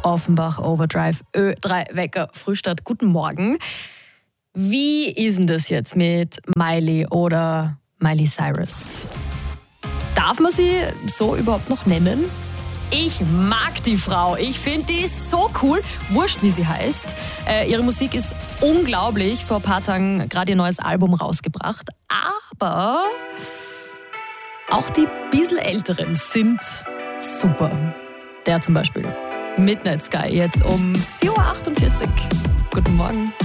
Offenbach Overdrive Ö3 Wecker Frühstart. Guten Morgen. Wie ist denn das jetzt mit Miley oder Miley Cyrus? Darf man sie so überhaupt noch nennen? Ich mag die Frau. Ich finde die so cool. Wurscht, wie sie heißt. Ihre Musik ist unglaublich. Vor ein paar Tagen gerade ihr neues Album rausgebracht. Aber auch die bisschen älteren sind super. Der zum Beispiel. Midnight Sky jetzt um 4.48 Uhr. Guten Morgen.